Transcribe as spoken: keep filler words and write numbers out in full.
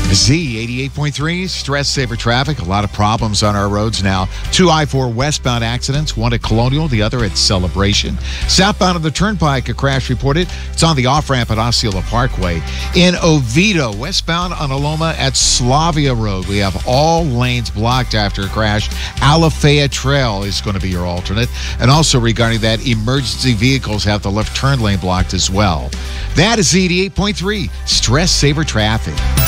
Z eighty-eight point three, stress saver traffic. A lot of problems on our roads now. Two I four westbound accidents, one at Colonial, the other at Celebration. Southbound of the Turnpike, a crash reported. It's on the off-ramp at Osceola Parkway. In Oviedo, westbound on Aloma at Slavia Road, we have all lanes blocked after a crash. Alafaya Trail is going to be your alternate. And also regarding that, emergency vehicles have the left turn lane blocked as well. That is Z eighty-eight point three, stress saver traffic.